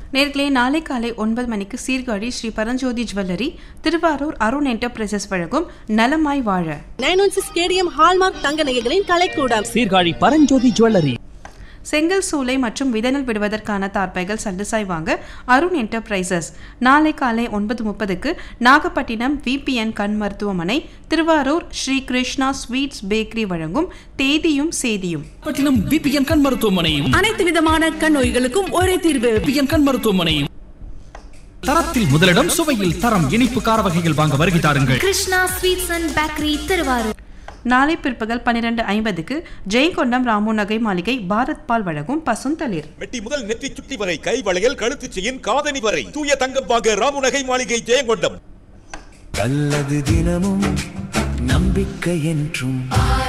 நேர்களே, நாளை காலை 9 மணிக்கு சீர்காழி ஸ்ரீ பரஞ்சோதி ஜுவல்லரி, திருவாரூர் அருண் என்டர்பிரைசஸ் வழங்கும் நலமாய் வாழ. 916 ஸ்டேடியம் ஹால்மார்க் தங்க நகைகளின் கலைக்கூடம். சீர்காழி பரஞ்சோதி ஜுவல்லரி. செங்கல் சூளை மற்றும் விதனல் விடுவதற்கான தார்ப்பைகள் சல்லுசாய் வாங்க அருண் என்டர்பிரைசஸ். நாளை காலை 9:30க்கு நாகப்பட்டினம் விபிஎன் கண் மருத்துவமனை, திருவாரூர் ஸ்ரீ கிருஷ்ணா ஸ்வீட்ஸ் பேக்கரி வழங்கும் தேதியும் சேதியும். பட்டினம் விபிஎன் கண் மருத்துவமனையும் அனைத்து விதமான கண் நோய்களுக்கும் ஒரே தீர்வு. விபிஎன் கண் மருத்துவமனையும். தரத்தில் முதலிடம், சுவையில் தரம். இனிப்பு கார வகைகள் வாங்க வருகை தாருங்கள். Krishna sweets and bakery, Thiruvarur. நாளை பிற்பகல் 12:50க்கு ஜெயங்கொண்டம் ராமு நகை மாளிகை பாரத் பால் வழங்கும் பசுந்தளிர். வெட்டி முதல் நெற்றி சுட்டி வரை, கை வளையல், கழுத்து செயின், காதணி வரை தூய தங்கம் வாங்க ராமு நகை மாளிகை ஜெயங்கொண்டம். நல்லது தினமும் நம்பிக்கை என்றும்.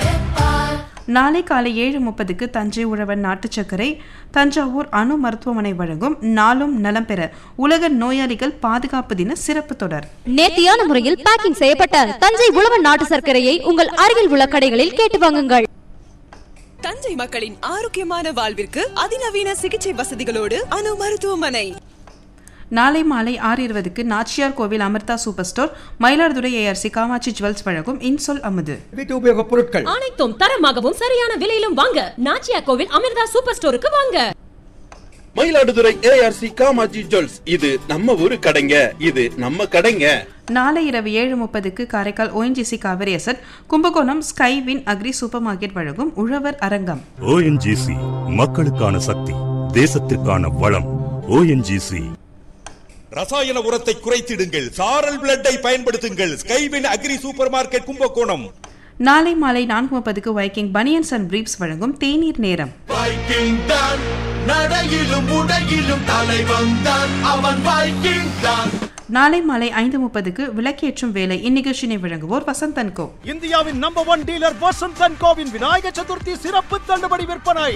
நாளை காலை 7:30க்கு தஞ்சை உழவன் நாட்டு சர்க்கரை, தஞ்சாவூர் அணு மருத்துவமனை வழங்கும் நாளும் நலம் பெற உலக நோயாளிகள் பாதுகாப்பு தின சிறப்பு தொடர். நேர்த்தியான முறையில் பேக்கிங் செய்யப்பட்ட தஞ்சை உழவன் நாட்டு சர்க்கரையை உங்கள் அருகில் உள்ள கடைகளில் கேட்டு வாங்குங்கள். தஞ்சை மக்களின் ஆரோக்கியமான வாழ்விற்கு அதிநவீன சிகிச்சை வசதிகளோடு அணு மருத்துவமனை. நாளை மாலை 6:20க்கு நாச்சியார் கோவில் Amrita super store, Mayiladuthurai ARC Kamakshi jewels வழங்கும் இன்சொல் அமுது. வீட்டு உபயோக பொருட்கள் அனைத்தும் தரமாகவும் சரியான விலையிலும் வாங்க நாச்சியார் கோவில் அமிர்தா சூப்பர் ஸ்டோருக்கு வாங்க. மயிலாடுதுறை ஏஆர்சி காமாட்சி ஜுவல்ஸ், இது நம்ம ஊரு கடைங்க, இது நம்ம கடைங்க. நாளை இரவு 7:30க்கு Karaikal ONGC Kaveri asset, Kumbakonam Skywin agri super market வழங்கும் உழவர் அரங்கம். ONGC மக்களுக்கான சக்தி, தேசத்திற்கான வளம். ONGC. ரசாயன உரத்தை குறைத்திடுங்கள், சாரல் பிளட்டை பயன்படுத்துங்கள். Skywin agri super market, Kumbakonam. நாளை மாலை 4:30க்கு வைக்கிங் பனியன்ஸ் அண்ட் பிரீப்ஸ் வழங்கும் தேநீர் நேரம். வைக்கிங் தான் நடையிலும் உடையிலும் தலைவன் தான், அவன் வைக்கிங் தான். நாளை மாலை 5:30க்கு விளக்கேற்றும் வேலை. இந்நிகழ்ச்சியை வழங்குவோர் வசந்தன் கோ. இந்தியாவின் number 1 dealer Vasanthan CoWIN Vinayaka Chaturthi சிறப்பு தள்ளுபடி விற்பனை.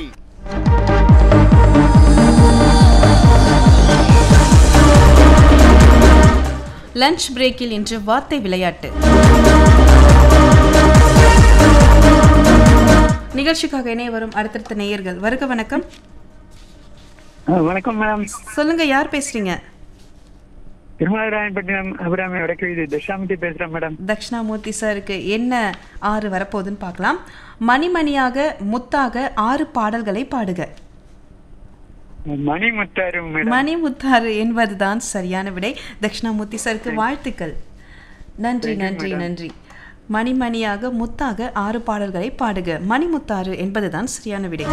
லஞ்ச் பிரேக்கில் இன்று வார்த்தை விளையாட்டு. நிகழ்ச்சிக்காக இணைய வரும் அடுத்தடுத்த நேயர்கள். வருக வணக்கம். வணக்கம் மேடம். சொல்லுங்க, யார் பேசுறீங்க? திருமலாராயணப்பட்டினம் அபிராமி வடக்கு தட்சிணாமூர்த்தி பேசுறேன் மேடம். தட்சிணாமூர்த்தி சாருக்கு என்ன 6 வரப்போகுதுன்னு பார்க்கலாம். மணிமணியாக முத்தாக 6 பாடல்களை பாடுக. மணிமுத்தாறு. மணிமுத்தாறு என்பதுதான் சரியான விடை. தட்சிணாமூர்த்தி சாருக்கு வாழ்த்துக்கள். நன்றி நன்றி நன்றி. மணிமணியாக முத்தாக 6 பாடல்களை பாடுக. மணிமுத்தாறு என்பதுதான் சரியான விடை.